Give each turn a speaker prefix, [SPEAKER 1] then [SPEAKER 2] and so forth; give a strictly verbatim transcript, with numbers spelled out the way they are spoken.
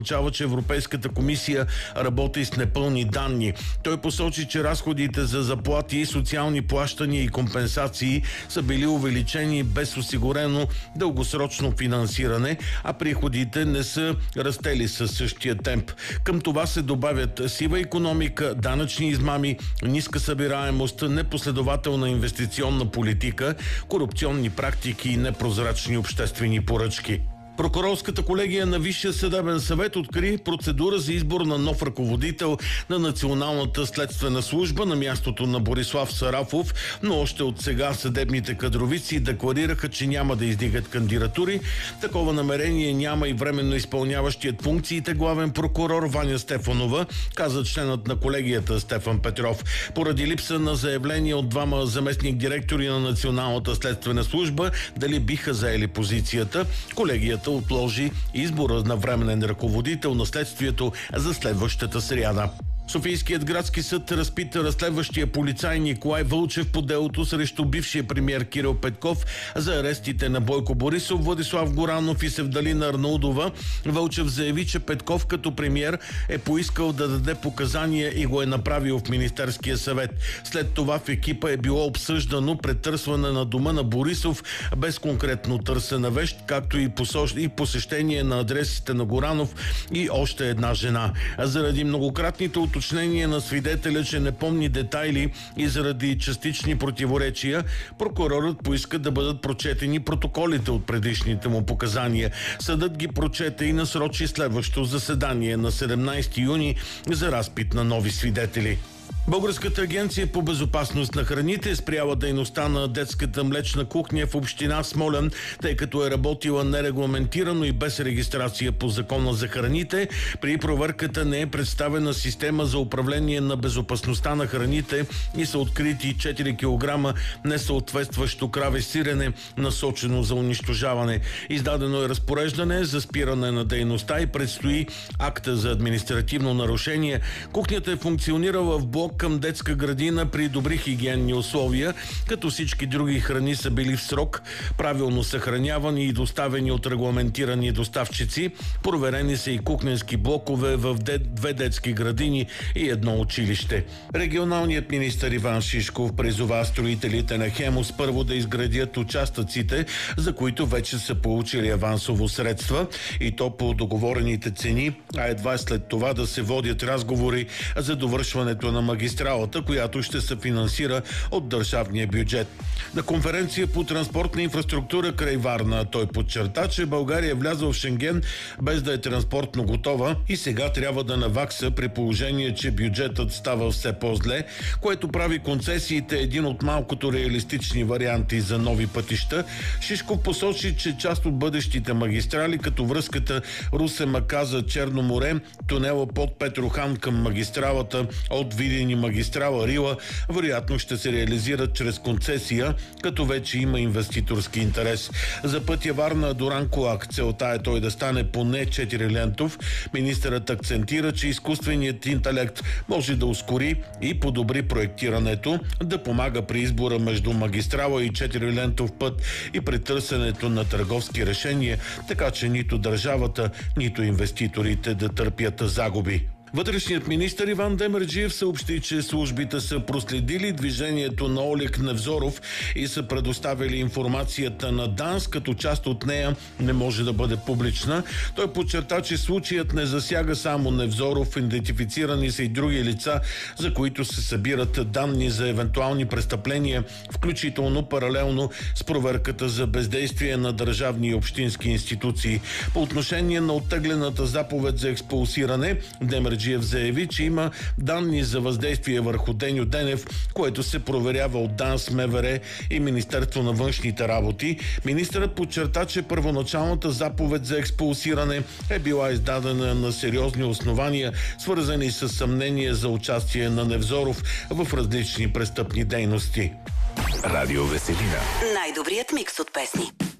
[SPEAKER 1] означава, че Европейската комисия работи с непълни данни. Той посочи, че разходите за заплати, социални плащания и компенсации са били увеличени без осигурено дългосрочно финансиране, а приходите не са растели със същия темп. Към това се добавят сива икономика, данъчни измами, ниска събираемост, непоследователна инвестиционна политика, корупционни практики и непрозрачни обществени поръчки. Прокурорската колегия на Висшия съдебен съвет откри процедура за избор на нов ръководител на Националната следствена служба на мястото на Борислав Сарафов, но още от сега съдебните кадровици декларираха, че няма да издигат кандидатури. Такова намерение няма и временно изпълняващият функциите главен прокурор Ваня Стефанова, каза членът на колегията Стефан Петров. Поради липса на заявление от двама заместник директори на Националната следствена служба дали биха заели позицията, колегията отложи избора на временен ръководител на следствието за следващата сряда. Софийският градски съд разпита разследващия полицай Николай Вълчев по делото срещу бившия премиер Кирил Петков за арестите на Бойко Борисов, Владислав Горанов и Севдалина Арнаудова. Вълчев заяви, че Петков като премиер е поискал да даде показания и го е направил в Министерския съвет. След това в екипа е било обсъждано претърсване на дома на Борисов без конкретно търсена вещ, както и, посощ... и посещение на адресите на Горанов и още една жена. А заради многократните уточнение на свидетеля, че не помни детайли и заради частични противоречия, прокурорът поиска да бъдат прочетени протоколите от предишните му показания. Съдът ги прочете и насрочи следващо заседание на седемнайсети юни за разпит на нови свидетели. Българската агенция по безопасност на храните е спряла дейността на детската млечна кухня в община Смолян, тъй като е работила нерегламентирано и без регистрация по Закона за храните. При проверката не е представена система за управление на безопасността на храните и са открити четири килограма несъответстващо краве сирене, насочено за унищожаване. Издадено е разпореждане за спиране на дейността и предстои акта за административно нарушение. Кухнята е функционирала в блок към детска градина при добри хигиенни условия, като всички други храни са били в срок, правилно съхранявани и доставени от регламентирани доставчици. Проверени са и кухненски блокове в две детски градини и едно училище. Регионалният министър Иван Шишков призова строителите на Хемус първо да изградят участъците, за които вече са получили авансово средства, и то по договорените цени, а едва след това да се водят разговори за довършването на магистралата, която ще се финансира от държавния бюджет. На конференция по транспортна инфраструктура край Варна той подчерта, че България е влязла в Шенген без да е транспортно готова и сега трябва да навакса, при положение, че бюджетът става все по-зле, което прави концесиите един от малкото реалистични варианти за нови пътища. Шишков посочи, че част от бъдещите магистрали, като връзката Русе-Маказа-Черно море, тунела под Петрохан към магистралата от Видин и магистрала Рила, вероятно ще се реализират чрез концесия, като вече има инвеститорски интерес. За пътя Варна-Дуранкулак целта е той да стане поне четирилентов. Министърът акцентира, че изкуственият интелект може да ускори и подобри проектирането, да помага при избора между магистрала и четирилентов път и при търсенето на търговски решения, така че нито държавата, нито инвеститорите да търпят загуби. Вътрешният министър Иван Демерджиев съобщи, че службите са проследили движението на Олег Невзоров и са предоставили информацията на ДАНС, като част от нея не може да бъде публична. Той подчерта, че случаят не засяга само Невзоров, идентифицирани са и други лица, за които се събират данни за евентуални престъпления, включително паралелно с проверката за бездействие на държавни и общински институции. По отношение на оттеглената заповед за експулсиране, Демерджиев заяви, че има данни за въздействие върху Деню Денев, което се проверява от ДАНС, МВР и Министерство на външните работи. Министърът подчерта, че първоначалната заповед за експулсиране е била издадена на сериозни основания, свързани с съмнение за участие на Невзоров в различни престъпни дейности.
[SPEAKER 2] Радио Веселина.
[SPEAKER 3] Най-добрият микс от песни.